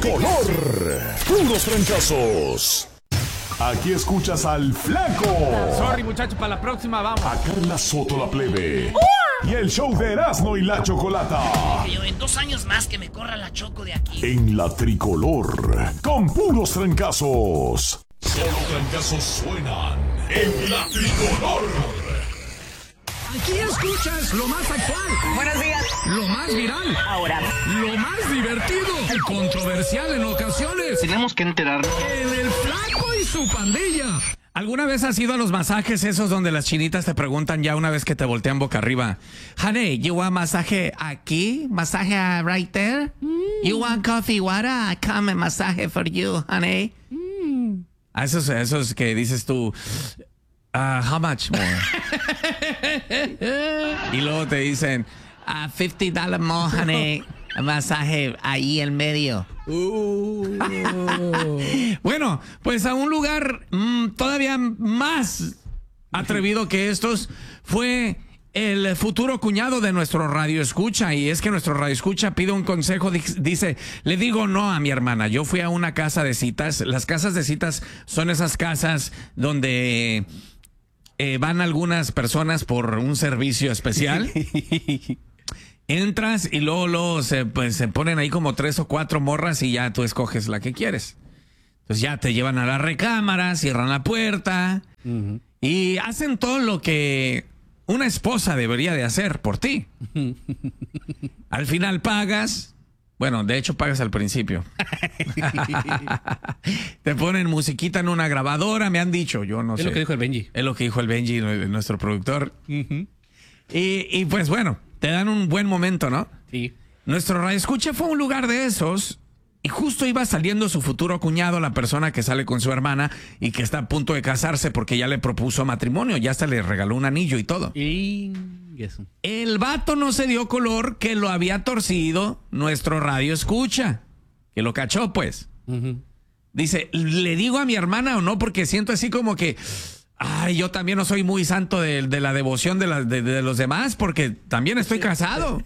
tricolor. Puros trancazos. Aquí escuchas al Flaco. Sorry, muchachos, para la próxima vamos. A Carla Soto la plebe. Y el show de Erasmo y la Chocolata. Yo en 2 años más que me corra la Choco de aquí. En la tricolor. Con puros trancazos. Solo trancazos suenan en la tricolor. Aquí escuchas lo más actual. Buenos días. Lo más viral. Ahora, Lo más divertido y controversial en ocasiones. tenemos que enterarnos. En el Flaco y su pandilla. ¿Alguna vez has ido a los masajes esos donde las chinitas te preguntan ya una vez que te voltean boca arriba? Honey, you want masaje aquí? Masaje right there? You want coffee water? I come and masaje for you, honey. A esos que dices tú, how much more? Y luego te dicen, $50 more, honey. Masaje ahí en medio. Bueno, pues a un lugar todavía más atrevido que estos fue el futuro cuñado de nuestro radio escucha. Y es que nuestro radio escucha pide un consejo. Dice, le digo no a mi hermana. Yo fui a una casa de citas. Las casas de citas son esas casas donde van algunas personas por un servicio especial. Entras y luego se ponen ahí como 3 o 4 morras y ya tú escoges la que quieres. Entonces ya te llevan a la recámara, cierran la puerta y hacen todo lo que una esposa debería de hacer por ti. Al final pagas. Bueno, de hecho pagas al principio. Te ponen musiquita en una grabadora, me han dicho, yo no sé. Es lo que dijo el Benji. Es lo que dijo el Benji, nuestro productor. Y pues bueno, te dan un buen momento, ¿no? Sí. Nuestro radio escucha fue un lugar de esos y justo iba saliendo su futuro cuñado, la persona que sale con su hermana y que está a punto de casarse porque ya le propuso matrimonio, ya hasta le regaló un anillo y todo. Y eso. El vato no se dio color que lo había torcido nuestro radio escucha, que lo cachó pues. Dice, ¿le digo a mi hermana o no? Porque siento así como que... Ay, yo también no soy muy santo de la devoción de los demás porque también estoy casado.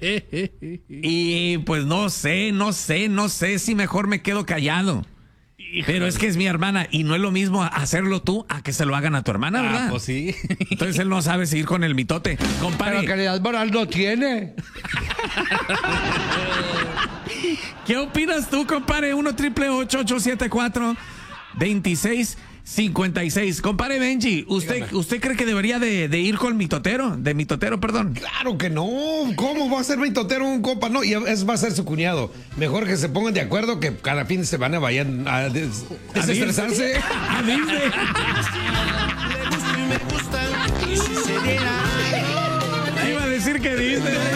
Y pues no sé si mejor me quedo callado. Pero es que es mi hermana y no es lo mismo hacerlo tú a que se lo hagan a tu hermana, ¿verdad? Pues sí. Entonces él no sabe seguir con el mitote. Compadre, Pero calidad moral no tiene. ¿qué opinas tú, compadre? 1-888-874-2656. Compadre Benji, ¿usted cree que debería de ir con mitotero? De mitotero, perdón. Claro que no. ¿Cómo va a ser mitotero un compa? No, y va a ser su cuñado. Mejor que se pongan de acuerdo que cada fin de semana vayan a desestresarse. A Disney. Iba a decir que Disney.